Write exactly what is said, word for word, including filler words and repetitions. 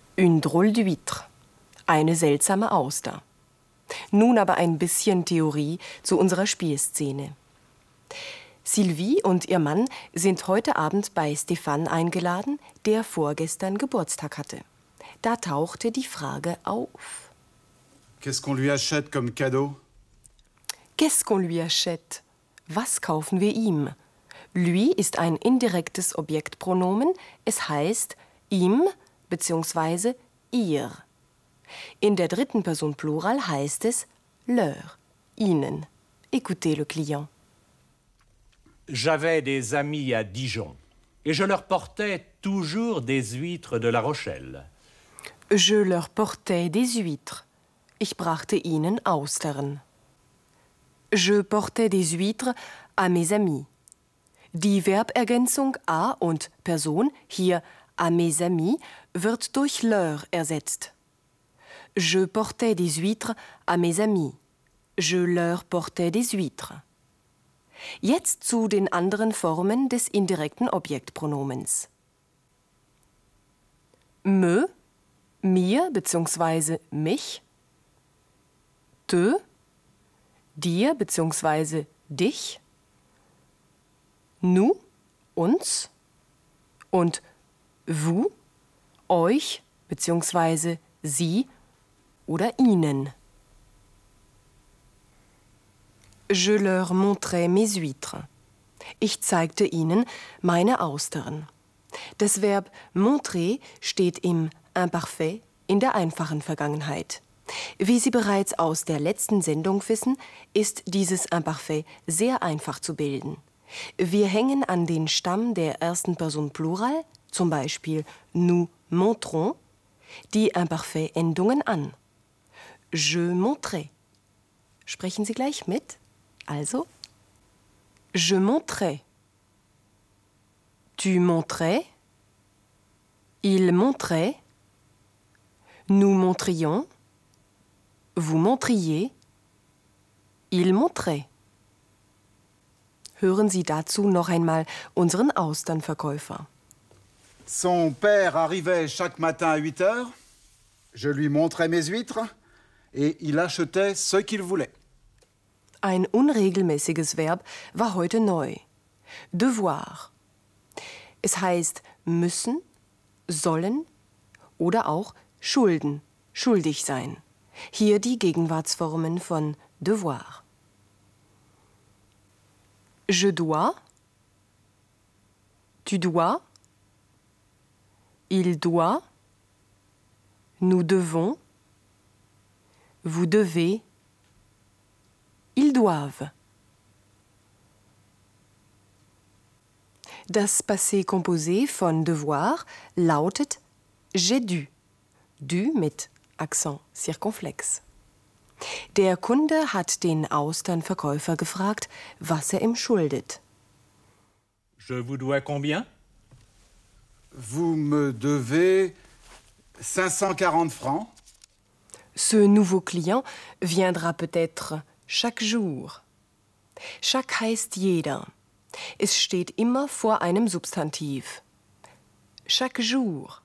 Une drôle d'huître. Eine seltsame Auster. Nun aber ein bisschen Theorie zu unserer Spielszene. Sylvie und ihr Mann sind heute Abend bei Stéphane eingeladen, der vorgestern Geburtstag hatte. Da tauchte die Frage auf. Qu'est-ce qu'on lui achète comme cadeau? Qu'est-ce qu'on lui achète? Was kaufen wir ihm? Lui ist ein indirektes Objektpronomen. Es heißt ihm bzw. ihr. In der dritten Person Plural heißt es leur, ihnen. Écoutez le client. J'avais des amis à Dijon et je leur portais toujours des huîtres de La Rochelle. Je leur portais des huîtres. Ich brachte ihnen Austern. Je portais des huîtres à mes amis. Die Verbergänzung à und Person, hier à mes amis, wird durch leur ersetzt. Je portais des huîtres à mes amis. Je leur portais des huîtres. Jetzt zu den anderen Formen des indirekten Objektpronomens. Me, mir bzw. mich. Te, dir bzw. dich. Nous, uns. Und vous, euch bzw. sie oder ihnen. Je leur montrais mes huîtres. Ich zeigte ihnen meine Austern. Das Verb montrer steht im Imparfait in der einfachen Vergangenheit. Wie Sie bereits aus der letzten Sendung wissen, ist dieses Imparfait sehr einfach zu bilden. Wir hängen an den Stamm der ersten Person Plural, zum Beispiel nous montrons, die Imparfait-Endungen an. Je montrais. Sprechen Sie gleich mit? Also, je montrais. Tu montrais. Il montrait. Nous montrions. Vous montriez. Il montrait. Hören Sie dazu noch einmal unseren Austernverkäufer. Son père arrivait chaque matin à huit heures. Je lui montrais mes huîtres et il achetait ce qu'il voulait. Ein unregelmäßiges Verb war heute neu. Devoir. Es heißt müssen, sollen oder auch schulden, schuldig sein. Hier die Gegenwartsformen von devoir. Je dois. Tu dois. Il doit. Nous devons. Vous devez. Ils doivent. Das Passé composé von devoir lautet j'ai dû. Dû mit Akzent circonflex. Der Kunde hat den Austernverkäufer gefragt, was er ihm schuldet. Je vous dois combien? Vous me devez cinq cent quarante francs. Ce nouveau client viendra peut-être chaque jour. Chaque heißt jeder. Es steht immer vor einem Substantiv. Chaque jour.